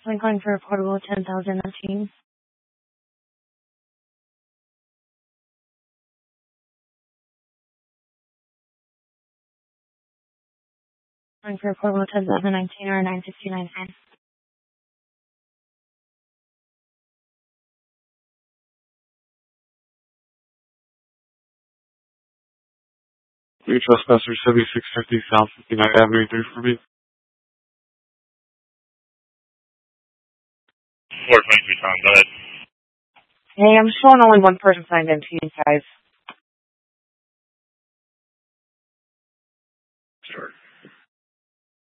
I'm calling for a portable 10,019. Calling for a portable 10,019 or 969. Your trespasser 7650 South 59th Avenue 3 for me. 423 Tom, go ahead. Hey, I'm showing only one person signed in to you guys.